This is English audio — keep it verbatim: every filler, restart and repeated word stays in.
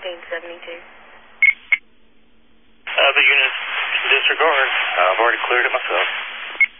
fifteen seventy-two. Uh, the unit, disregard. Uh, I've already cleared it myself.